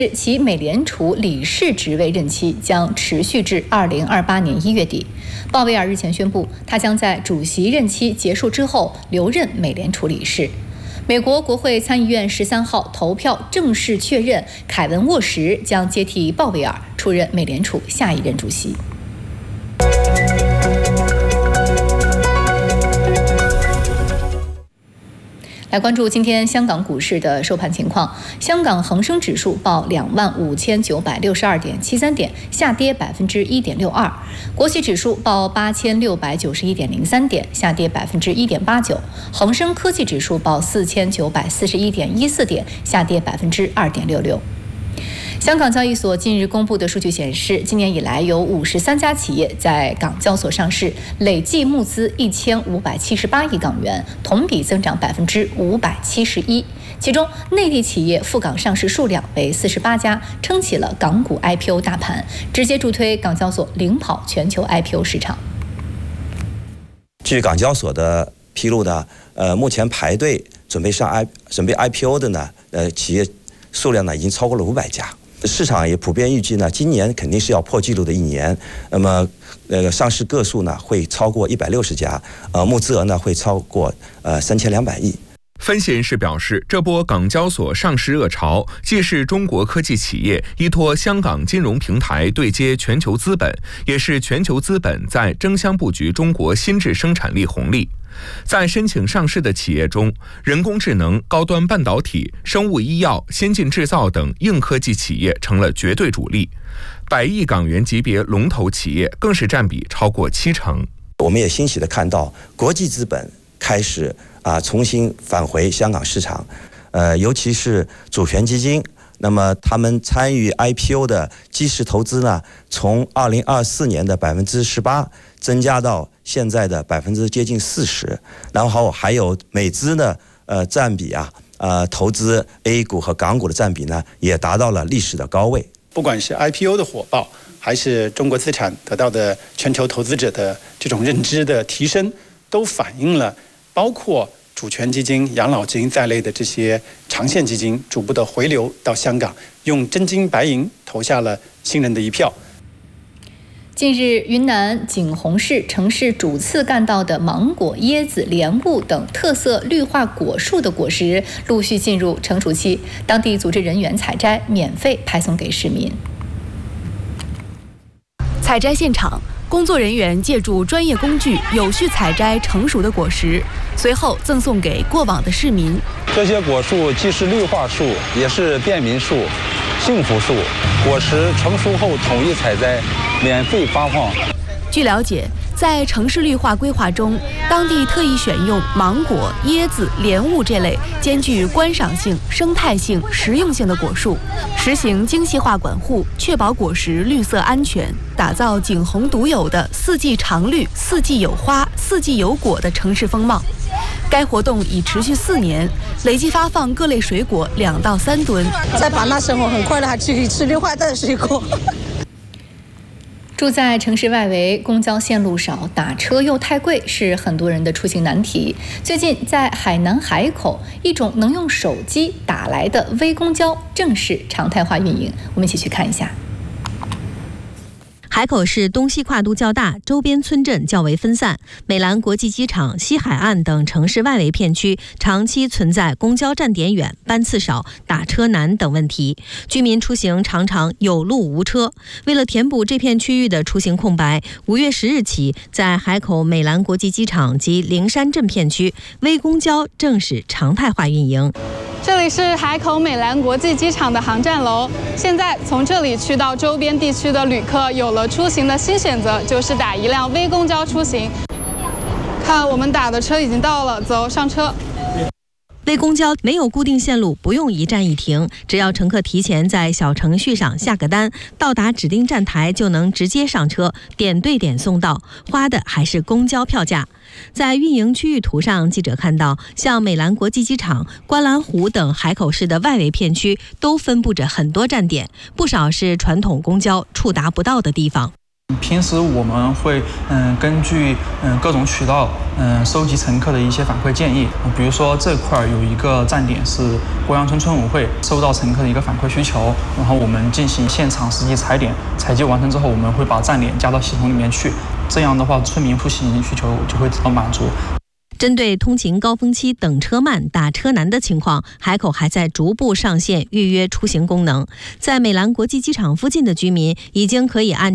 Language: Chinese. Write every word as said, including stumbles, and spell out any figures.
其美联储理事职位任期将持续至二零二八年一月底。鲍威尔日前宣布，他将在主席任期结束之后留任美联储理事。美国国会参议院十三号投票正式确认，凯文·沃什将接替鲍威尔出任美联储下一任主席。来关注今天香港股市的收盘情况。香港恒生指数报两万五千九百六十二点七三点，下跌百分之一点六二；国企指数报八千六百九十一点零三点，下跌百分之一点八九；恒生科技指数报四千九百四十一点一四点，下跌百分之二点六六。香港交易所近日公布的数据显示，今年以来有五十三家企业在港交所上市，累计募资一千五百七十八亿港元，同比增长百分之五百七十一。其中，内地企业赴港上市数量为四十八家，撑起了港股 I P O 大盘，直接助推港交所领跑全球 I P O 市场。 据港交所的披露呢，呃，目前排队准备上 I 准备 I P O 的呢，呃，企业数量呢已经超过了五百家。市场也普遍预计呢，今年肯定是要破纪录的一年。那么，呃，上市个数呢会超过一百六十家，呃，募资额呢会超过呃三千两百亿。 分析人士表示，这波港交所上市热潮，既是中国科技企业依托香港金融平台对接全球资本，也是全球资本在争相布局中国新质生产力红利。在申请上市的企业中，人工智能、高端半导体、生物医药、先进制造等硬科技企业成了绝对主力，百亿港元级别龙头企业更是占比超过七成。 我们也欣喜地看到，国际资本开始啊重新返回香港市场，呃，尤其是主权基金。那么他们参与 I P O 的基石投资呢，从二零二四年的百分之十八增加到现在的百分之接近四十，然后还有美资呢，呃占比啊，呃投资 A 股和港股的占比呢，也达到了历史的高位。 不管是 I P O 的火爆，还是中国资产得到的全球投资者的这种认知的提升，都反映了包括主权基金、养老金在类的这些长线基金逐步的回流到香港，用真金白银投下了信任的一票。 近日，云南景洪市城市主次干道的芒果、椰子、莲雾等特色绿化果树的果实陆续进入成熟期，当地组织人员采摘，免费派送给市民。 采摘现场，工作人员借助专业工具有序采摘成熟的果实，随后赠送给过往的市民。 这些果树既是绿化树，也是便民树、幸福树。果实成熟后统一采摘，免费发放。 据了解，在城市绿化规划中，当地特意选用芒果、椰子、莲雾这类兼具观赏性、生态性、实用性的果树，实行精细化管护，确保果实绿色安全，打造景洪独有的四季常绿、四季有花、四季有果的城市风貌。该活动已持续四年，累计发放各类水果两到三吨。 在版纳生活很快乐，还可以吃绿化带的水果。 住在城市外围，公交线路少，打车又太贵，是很多人的出行难题。最近，在海南海口，一种能用手机打来的微公交正式常态化运营。我们一起去看一下。 海口市东西跨度较大，周边村镇较为分散，美兰国际机场、西海岸等城市外围片区长期存在公交站点远、班次少、打车难等问题，居民出行常常有路无车。为了填补这片区域的出行空白，五月十日起，在海口美兰国际机场及灵山镇片区，微公交正式常态化运营。 这里是海口美兰国际机场的航站楼，现在从这里去到周边地区的旅客有了出行的新选择，就是打一辆微公交出行。看，我们打的车已经到了，走，上车。 微公交没有固定线路，不用一站一停，只要乘客提前在小程序上下个单，到达指定站台就能直接上车，点对点送到，花的还是公交票价。在运营区域图上，记者看到，像美兰国际机场、观澜湖等海口市的外围片区都分布着很多站点，不少是传统公交触达不到的地方。 平时我们会嗯根据嗯各种渠道嗯收集乘客的一些反馈建议，比如说这块儿有一个站点是国阳村村委会收到乘客的一个反馈需求，然后我们进行现场实际踩点，采集完成之后，我们会把站点加到系统里面去，这样的话村民出行需求就会得到满足。 针对通勤高峰期等车慢、打车难的情况，海口还在逐步上线预约出行功能。在美兰国际机场附近的居民已经可以按